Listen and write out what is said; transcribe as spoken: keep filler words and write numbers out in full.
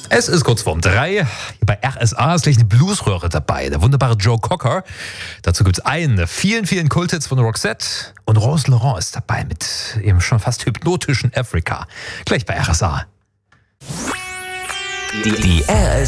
Es ist kurz vorm drei. Bei R S A ist gleich eine Bluesröhre dabei. Der wunderbare Joe Cocker. Dazu gibt es einen der vielen, vielen Kulthits von Roxette. Und Rose Laurent ist dabei mit eben schon fast hypnotischen Africa. Gleich bei R S A. Die, die R S